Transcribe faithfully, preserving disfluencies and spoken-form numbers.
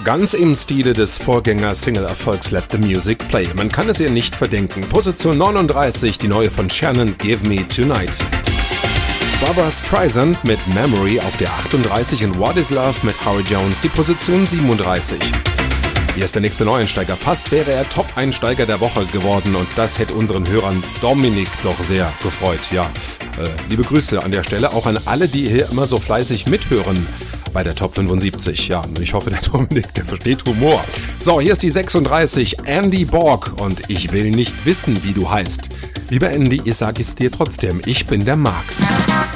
Ganz im Stile des Vorgänger-Single-Erfolgs Let the Music Play. Man kann es ihr nicht verdenken. Position neununddreißig, die neue von Shannon, Give Me Tonight. Barbra Streisand mit Memory auf der achtunddreißig und What Is Love mit Howie Jones die Position siebenunddreißig. Hier ist der nächste Neueinsteiger. Fast wäre er Top-Einsteiger der Woche geworden und das hätte unseren Hörern Dominik doch sehr gefreut. Ja, äh, liebe Grüße an der Stelle, auch an alle, die hier immer so fleißig mithören bei der Top fünfundsiebzig. Ja, und ich hoffe, der Dominik, der versteht Humor. So, hier ist die sechsunddreißig, Andy Borg und ich will nicht wissen, wie du heißt. Lieber Andy, ich sage es dir trotzdem, ich bin der Marc.